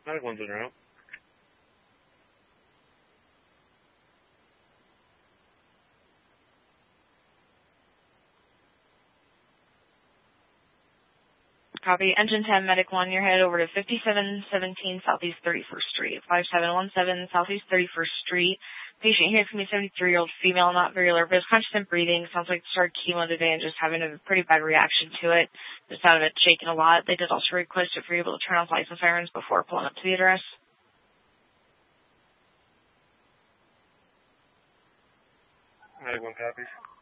Medic 1's in route. Copy. Engine 10, Medic 1, you're headed over to 5717 Southeast 31st Street. 5717 Southeast 31st Street. Patient here is going to be a 73-year-old female, not very alert, but is conscious and breathing. Sounds like started chemo today and just having a pretty bad reaction to it. Just out of it shaking a lot. They did also request if you're able to turn off lights and sirens before pulling up to the address. Medic 1 copies.